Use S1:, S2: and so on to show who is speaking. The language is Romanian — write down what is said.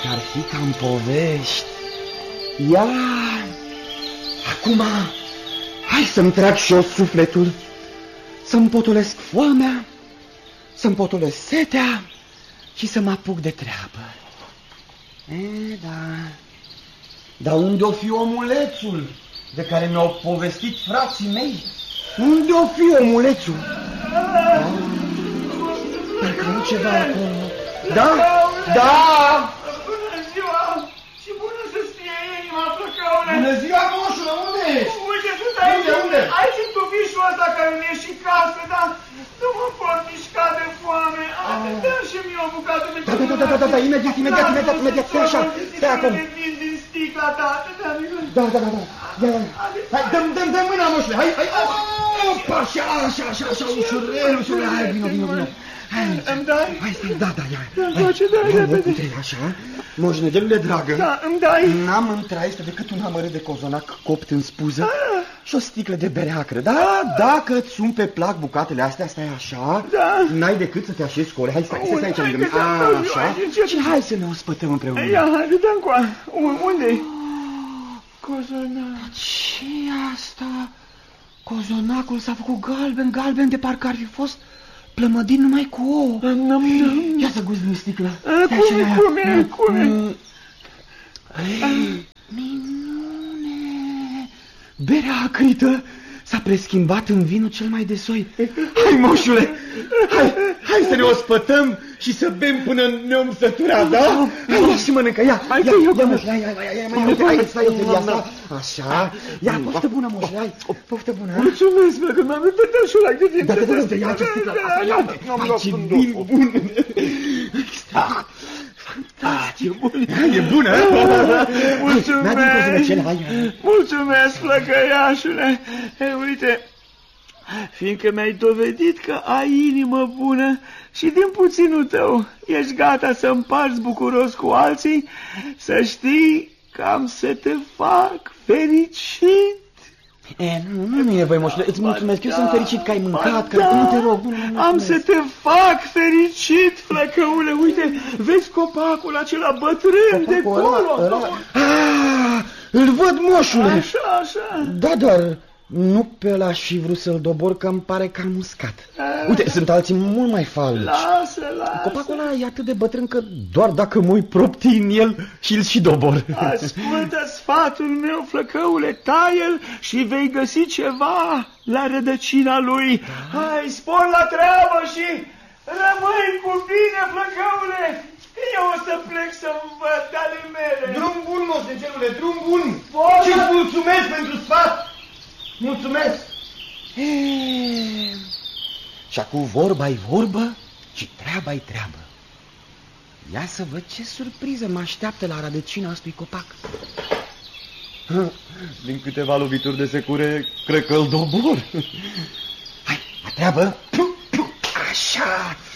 S1: parcă ar fi ca în povești. Ia, acum, hai să-mi trag și eu sufletul, să-mi potolesc foamea, să-mi potolesc setea și să mă apuc de treabă. Da. Dar unde o fi omulețul de care mi-au povestit frații mei? Unde o fi omulețul? Parcă nu ceva acolo. Da? Da!
S2: Bună ziua! Și bună să-ți fie inima, Flăcăule!
S1: Bună ziua, moșule, unde ești?
S2: Uite, sunt aici, aici în tufișul ăsta care mi-e și casă, dar nu mă pot mișca de foame. Dă-mi și mie o bucată de cărunață.
S1: Da, imediat, stai așa, stai acum.
S2: Din sticla ta,
S1: Da. Hai, dă mâna, moșule, hai. Opa, așa, ușurel, hai, vino.
S2: Îmi dai?
S1: Hai, stai, da, ia.
S2: Îmi face, dai, repede.
S1: Așa, moșnegelule dragă.
S2: Da, îmi dai.
S1: N-am în traistă decât un amărât de cozonac copt în spuză și o sticlă de bere acră. Da, dacă îți sunt pe plac bucatele astea, stai așa, n-ai decât să te așezi cu ore. Hai, stai aici lângă mine. Așa, și hai să ne ospătăm împreună.
S2: Ia, haide, dă-mi coa. Unde-i? Cozonac.
S1: Ce asta? Cozonacul s-a făcut galben, de parcă ar fi fost plămădin numai cu ouă. Ia să guzi din sticlă.
S2: Cum e?
S1: Minune! Berea acrită s-a preschimbat în vinul cel mai de soi. Hai, moșule! Hai să ne ospătăm și să bem până ne-om sătura, da? Hai, și mănâncă, ia, moșule, hai, stai eu să asta. Așa, ia, poftă bună, moșule, hai, poftă bună.
S2: Mulțumesc, bă, că m-am uitat și la cât timp.
S1: Da, ia ce sticlă, ia, ce vin bun. Fantastic, e bună.
S2: Mulțumesc, flăcăiașule. Uite, fiindcă mi-ai dovedit că ai inimă bună și din puținul tău ești gata să împarți bucuros cu alții, să știi că am să te fac fericit.
S1: Nu e nevoie, moșule, îți mulțumesc, eu sunt fericit că ai mâncat, că nu te rog,
S2: am să te fac fericit, Flăcăule, uite, vezi copacul acela bătrân de acolo?
S1: Îl văd, moșule.
S2: Așa.
S1: Da, dar nu pe ăla și vrut să-l dobor, că îmi pare că am uscat. Uite, sunt alții mult mai falnici.
S2: Lasă.
S1: Copacul ăla e atât de bătrân că doar dacă mă uit proptii în el și-l și dobor.
S2: Ascultă sfatul meu, Flăcăule, taie-l și vei găsi ceva la rădăcina lui. Hai, spor la treabă și rămâi cu bine, Flăcăule. Eu o să plec să-mi văd ale mele.
S1: Drum bun, moșnegelule, drum bun. Și-ți mulțumesc pentru sfat. Mulțumesc! Și acum vorba-i vorbă și treaba-i treabă. Ia să văd ce surpriză mă așteaptă la rădăcina acestui copac. Din câteva lovituri de secure, cred că îl dobor. Hai, la treabă! Așa!